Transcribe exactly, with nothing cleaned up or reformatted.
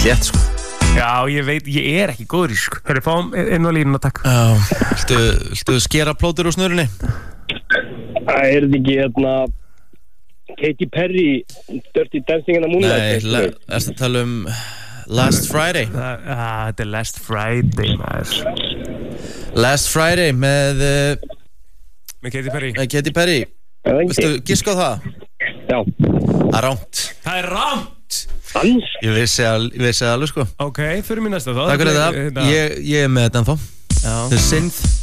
létt sko. Já, ég veit, ég er ekki góður í sko. Hörru, fáum inn á línuna, takk. Já, viltu, viltu skera plótur úr snurunni? Það er þetta ekki hérna Katy Perry Dirty Dancing in the Moonlight. Nei, ertu að tala um Last Friday? Það, ah, þetta er Last Friday, maður. Last Friday með uh, Með Katy Perry. Með Katy Perry. Viltu giska á það? Já. Það er rámt. Það er rámt. Dans? Ég vissi að, ég vissi að alveg sko. Ok, fyrir mér næsta þá. Takk fyrir það. Ég, ég er með þetta ennþá. Já. The Synth